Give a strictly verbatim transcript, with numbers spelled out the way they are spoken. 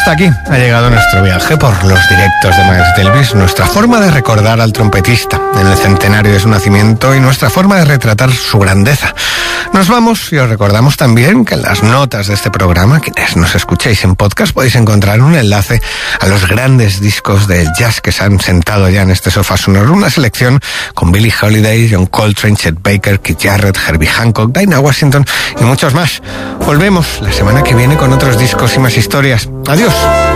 Hasta aquí ha llegado nuestro viaje por los directos de Miles Davis, nuestra forma de recordar al trompetista en el centenario de su nacimiento y nuestra forma de retratar su grandeza. Nos vamos y os recordamos también que en las notas de este programa, quienes nos escuchéis en podcast, podéis encontrar un enlace a los grandes discos del jazz que se han sentado ya en este sofá sonoro, una selección con Billie Holiday, John Coltrane, Chet Baker, Keith Jarrett, Herbie Hancock, Dinah Washington y muchos más. Volvemos la semana que viene con otros discos y más historias. Adiós.